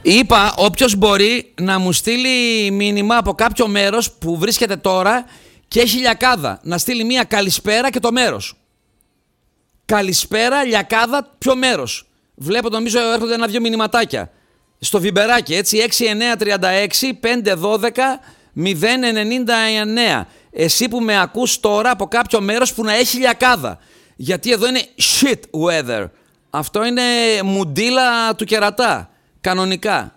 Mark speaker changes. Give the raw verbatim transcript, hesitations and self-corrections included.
Speaker 1: Είπα όποιος μπορεί να μου στείλει μήνυμα από κάποιο μέρος που βρίσκεται τώρα και έχει λιακάδα. Να στείλει μία καλησπέρα και το μέρος. Καλησπέρα, λιακάδα, ποιο μέρος. Βλέπω, νομίζω έρχονται ένα-δυο μηνυματάκια. Στο βιμπεράκι, έτσι, έξι εννιά τρία έξι πέντε ένα δύο μηδέν εννιά εννιά. Εσύ που με ακούς τώρα από κάποιο μέρος που να έχει λιακάδα. Γιατί εδώ είναι shit weather. Αυτό είναι μουντίλα του κερατά. Κανονικά.